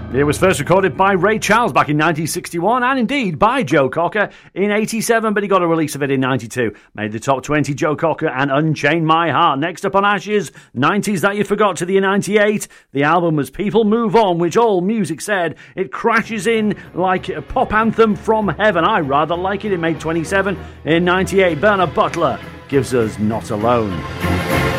It was first recorded by Ray Charles back in 1961 and indeed by Joe Cocker in 87, but he got a release of it in 92. Made the top 20, Joe Cocker and Unchain My Heart. Next up on Ashes, 90s That You Forgot to the year 98. The album was People Move On, which All Music said it crashes in like a pop anthem from heaven. I rather like it. It made 27 in 98. Bernard Butler gives us Not Alone.